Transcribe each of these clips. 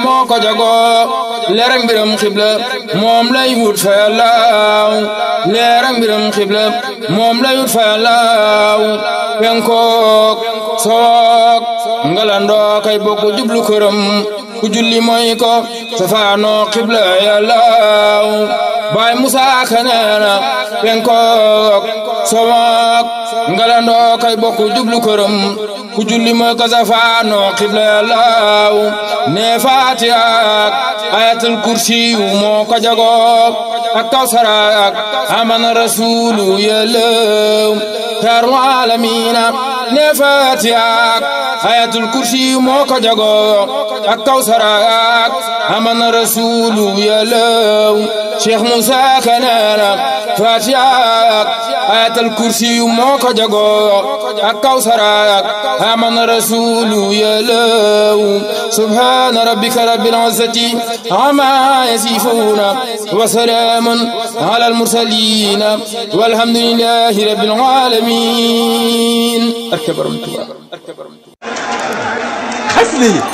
moo ko jagoo leeram mbiram xibla moom lay wut fa yàllaaw leeram mbiram xibla moom lay wut fa yàllaaw penkook sook ngalandoo kay bokku jublu këram ku julli mooy ko safaanoo xibla yàllaaw baay Musaa Ka neena penkook sook ngalandoo kay bokku jublu këram ku julli mooy ko safaanoo xibla yàllaaw ne Faatiha ak ayatul kursi moo ko jagoo ak Kawsara ak amana rasuulu yàllaaw taarul aalamiina ne Faatiha ak ayatul kursi moo ko jagoo ak Kawsara ak amana rasuulu yàllaaw Cheikh Musaa Ka neena Faatiha ak ayatul kursi moo ko jagoo ak Kawsara ak amana rasuulu yàllaaw subhaana rabbika rabbil izzati ammaa yasifuuna wa salaamun alal mursaliin walhamdulillaahi rabbil aalamiin xasida yi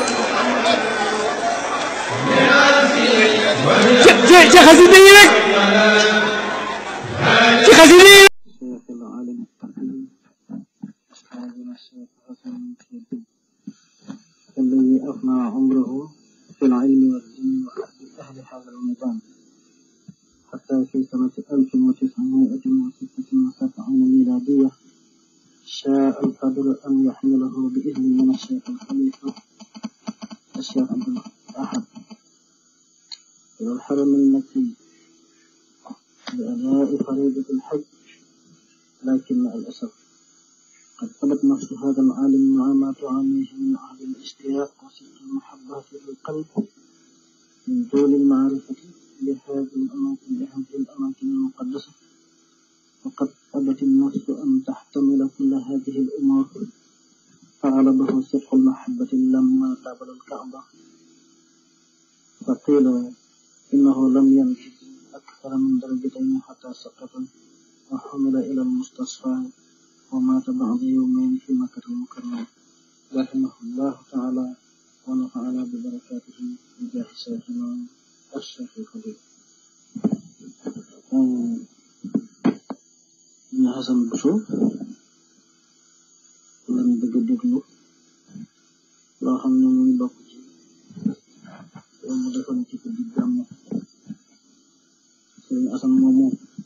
ci xasida yi rek ci xasida yi الذي أفنى عمره في العلم والدين وحب أهل هذا النظام حتى في سنة 1976 ميلادية شاء القدر أن يحمله بإذن من الشيخ الخليفة الشيخ عبد الأحد إلى الحرم المكي لأداء فريضة الحج، لكن للأسف قد ثبت نفس هذا العالم مع ما تعانيه من عهد الاشتياق وصدق المحبة في القلب من طول المعرفة لهذه الأماكن المقدسة، وقد أبت النفس أن تحتمل كل هذه الأمور، فغلبه صدق المحبة لما قابل الكعبة، فقيل إنه لم ينجز أكثر من درجتين حتى سقط وحمل إلى المستصفى ومات بعد يومين في مكة المكرمة، رحمه الله تعالى ونفعنا ببركاته بجاه شيخنا الشيخ الخليل. ñu Xasan Buso lañ bëgg a déglu loo xam ne muy bokk ci yow mu defoon ci ko di jàmm Sëriñ Asan moomu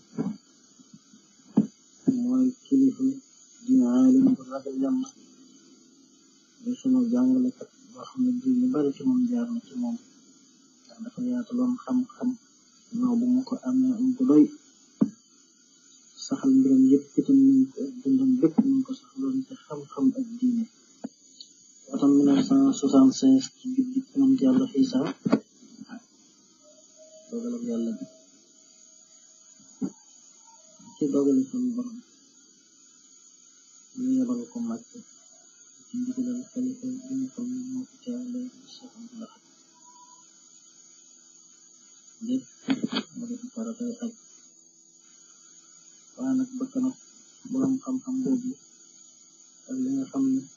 mooy kilifa di aalim bu ragal yàlla di sunu jàngalekat boo xam ne bi ñu bari ci moom jaar na ci moom ndax dafa yaataloon xam-xam noo bu mu ko amee am ko doy saxal mbiram yëpp itam ñu ko dundam bépp ñu ko saxaloon ci xam-xam ak diine. atam 1976 ci biir bi moom Yàlla Iisa dogalab yàlla bi ci dogali sunu borom ñu yebal ko Màkka ci ndigalal xalifa bi ñu xam ne moo fi teewale Cheikh Abdul Ahad lépp mu def faratay aj waaye nag bëkk nag borom xam-xam boobu ak li nga xam ne